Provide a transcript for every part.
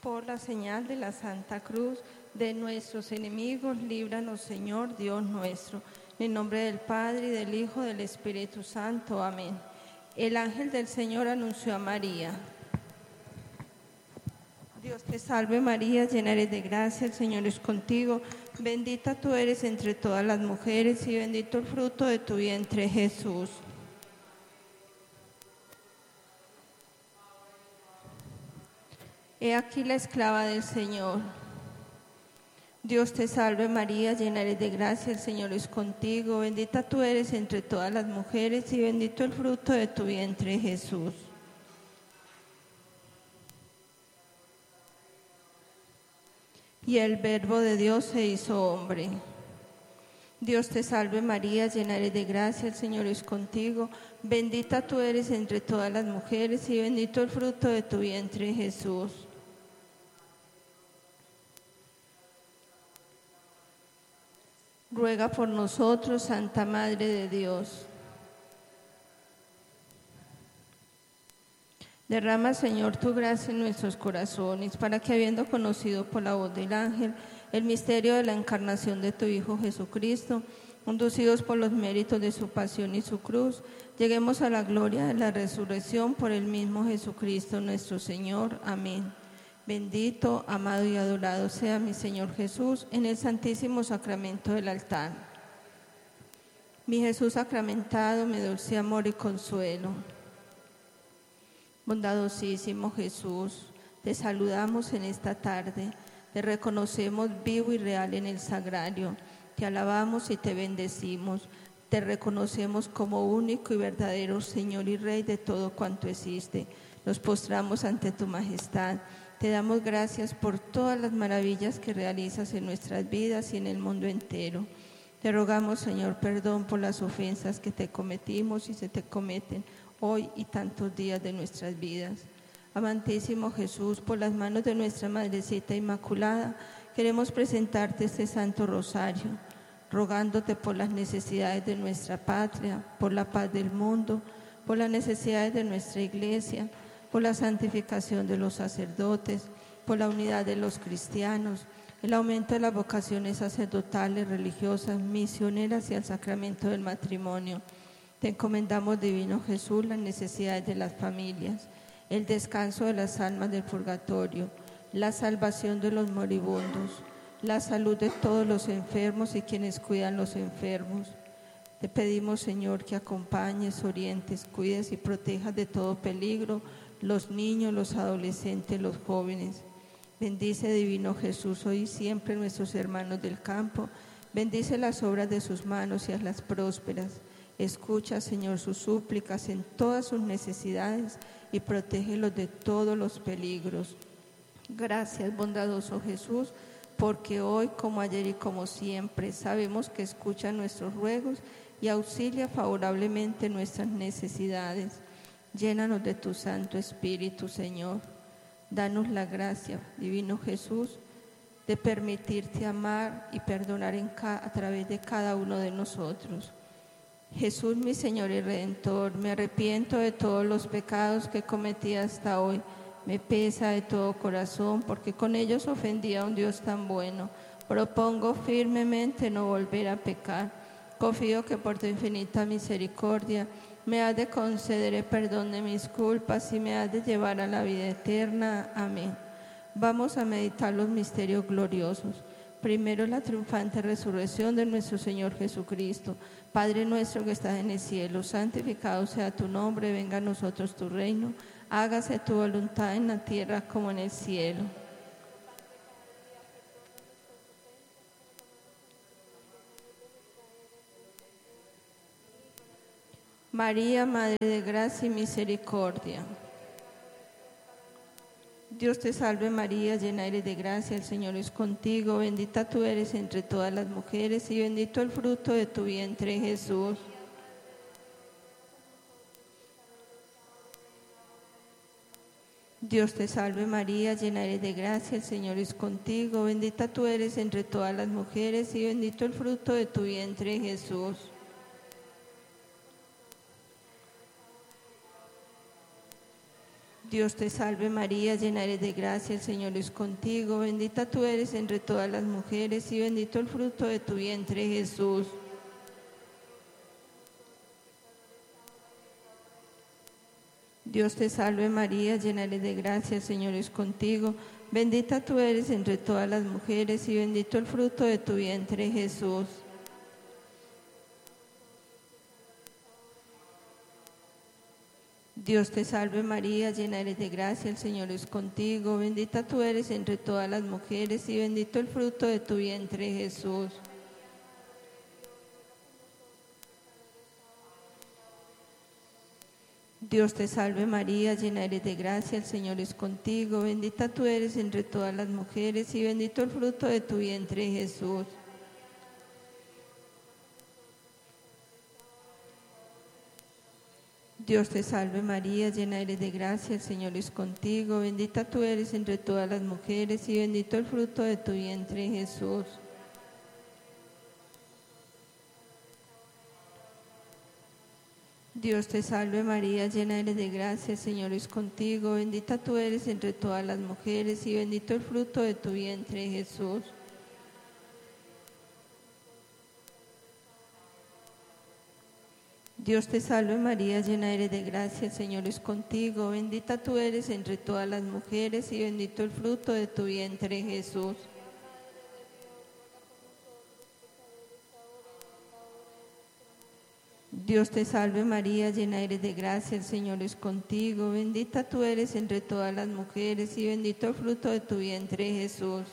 Por la señal de la Santa Cruz de nuestros enemigos, líbranos, Señor Dios nuestro. En el nombre del Padre, y del Hijo, y del Espíritu Santo. Amén. El ángel del Señor anunció a María. Dios te salve María, llena eres de gracia, el Señor es contigo. Bendita tú eres entre todas las mujeres y bendito el fruto de tu vientre, Jesús. He aquí la esclava del Señor. Dios te salve María, llena eres de gracia, el Señor es contigo. Bendita tú eres entre todas las mujeres y bendito el fruto de tu vientre, Jesús. Y el Verbo de Dios se hizo hombre. Dios te salve María, llena eres de gracia, el Señor es contigo. Bendita tú eres entre todas las mujeres y bendito el fruto de tu vientre, Jesús. Ruega por nosotros, Santa Madre de Dios. Derrama, Señor, tu gracia en nuestros corazones, para que, habiendo conocido por la voz del ángel el misterio de la encarnación de tu Hijo Jesucristo, conducidos por los méritos de su pasión y su cruz, lleguemos a la gloria de la resurrección por el mismo Jesucristo nuestro Señor. Amén. Bendito, amado y adorado sea mi Señor Jesús en el santísimo sacramento del altar. Mi Jesús sacramentado, mi dulce amor y consuelo. Bondadosísimo Jesús, te saludamos en esta tarde, te reconocemos vivo y real en el sagrario, te alabamos y te bendecimos, te reconocemos como único y verdadero Señor y Rey de todo cuanto existe. Nos postramos ante tu majestad. Te damos gracias por todas las maravillas que realizas en nuestras vidas y en el mundo entero. Te rogamos, Señor, perdón por las ofensas que te cometimos y se te cometen hoy y tantos días de nuestras vidas. Amantísimo Jesús, por las manos de nuestra Madrecita Inmaculada, queremos presentarte este Santo Rosario, rogándote por las necesidades de nuestra patria, por la paz del mundo, por las necesidades de nuestra Iglesia, por la santificación de los sacerdotes, por la unidad de los cristianos, el aumento de las vocaciones sacerdotales, religiosas, misioneras y al sacramento del matrimonio. Te encomendamos, Divino Jesús, las necesidades de las familias, el descanso de las almas del purgatorio, la salvación de los moribundos, la salud de todos los enfermos y quienes cuidan los enfermos. Te pedimos, Señor, que acompañes, orientes, cuides y protejas de todo peligro los niños, los adolescentes, los jóvenes. Bendice, Divino Jesús, hoy y siempre nuestros hermanos del campo. Bendice las obras de sus manos y hazlas prósperas. Escucha, Señor, sus súplicas en todas sus necesidades y protégelos de todos los peligros. Gracias, bondadoso Jesús, porque hoy, como ayer y como siempre, sabemos que escucha nuestros ruegos y auxilia favorablemente nuestras necesidades. Llénanos de tu Santo Espíritu, Señor. Danos la gracia, Divino Jesús, de permitirte amar y perdonar a través de cada uno de nosotros. Jesús, mi Señor y Redentor, me arrepiento de todos los pecados que cometí hasta hoy. Me pesa de todo corazón, porque con ellos ofendí a un Dios tan bueno. Propongo firmemente no volver a pecar. Confío que por tu infinita misericordia me has de conceder el perdón de mis culpas y me has de llevar a la vida eterna. Amén. Vamos a meditar los misterios gloriosos. Primero, la triunfante resurrección de nuestro Señor Jesucristo. Padre nuestro que estás en el cielo, santificado sea tu nombre, venga a nosotros tu reino, hágase tu voluntad en la tierra como en el cielo. María, Madre de Gracia y Misericordia. Dios te salve María, llena eres de gracia, el Señor es contigo, bendita tú eres entre todas las mujeres y bendito el fruto de tu vientre, Jesús. Dios te salve María, llena eres de gracia, el Señor es contigo, bendita tú eres entre todas las mujeres y bendito el fruto de tu vientre, Jesús. Dios te salve María, llena eres de gracia, el Señor es contigo, bendita tú eres entre todas las mujeres y bendito el fruto de tu vientre, Jesús. Dios te salve María, llena eres de gracia, el Señor es contigo, bendita tú eres entre todas las mujeres y bendito el fruto de tu vientre, Jesús. Dios te salve María, llena eres de gracia, el Señor es contigo, bendita tú eres entre todas las mujeres y bendito el fruto de tu vientre, Jesús. Dios te salve María, llena eres de gracia, el Señor es contigo, bendita tú eres entre todas las mujeres y bendito el fruto de tu vientre, Jesús. Dios te salve María, llena eres de gracia, el Señor es contigo, bendita tú eres entre todas las mujeres y bendito el fruto de tu vientre, Jesús. Dios te salve María, llena eres de gracia, el Señor es contigo, bendita tú eres entre todas las mujeres y bendito el fruto de tu vientre, Jesús. Dios te salve María, llena eres de gracia, el Señor es contigo, bendita tú eres entre todas las mujeres y bendito el fruto de tu vientre, Jesús. Dios te salve María, llena eres de gracia, el Señor es contigo, bendita tú eres entre todas las mujeres y bendito el fruto de tu vientre, Jesús.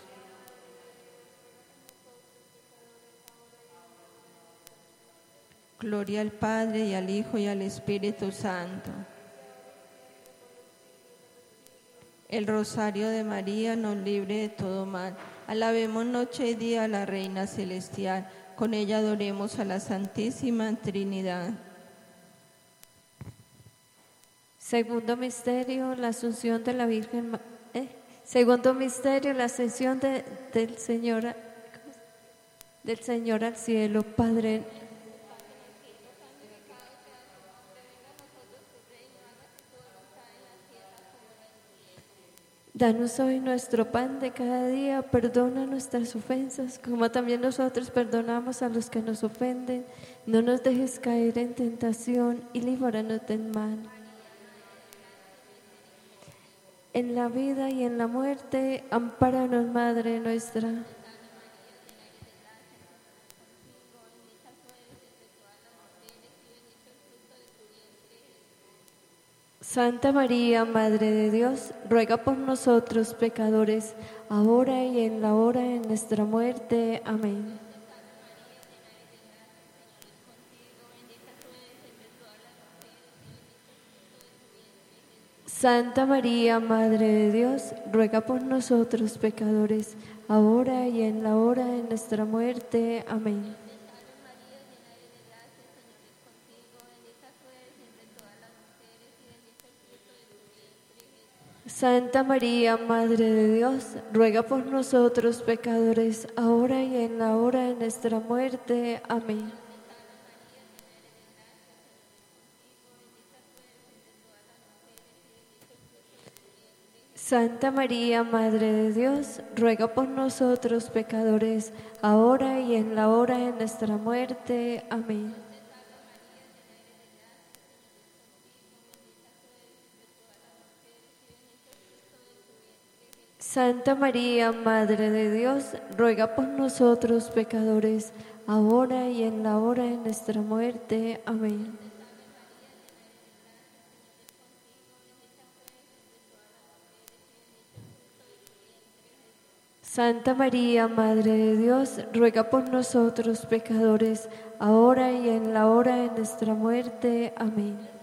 Gloria al Padre y al Hijo y al Espíritu Santo. El rosario de María nos libre de todo mal. Alabemos noche y día a la Reina Celestial. Con ella adoremos a la Santísima Trinidad. Segundo misterio, la Asunción de la Virgen. Segundo misterio, la ascensión del Señor al cielo. Padre. Danos hoy nuestro pan de cada día, perdona nuestras ofensas, como también nosotros perdonamos a los que nos ofenden. No nos dejes caer en tentación y líbranos del mal. En la vida y en la muerte, ampáranos, Madre nuestra. Santa María, Madre de Dios, ruega por nosotros pecadores, ahora y en la hora de nuestra muerte. Amén. Santa María, Madre de Dios, ruega por nosotros pecadores, ahora y en la hora de nuestra muerte. Amén. Santa María, Madre de Dios, ruega por nosotros pecadores, ahora y en la hora de nuestra muerte. Amén. Santa María, Madre de Dios, ruega por nosotros pecadores, ahora y en la hora de nuestra muerte. Amén. Santa María, Madre de Dios, ruega por nosotros pecadores, ahora y en la hora de nuestra muerte. Amén. Santa María, Madre de Dios, ruega por nosotros pecadores, ahora y en la hora de nuestra muerte. Amén.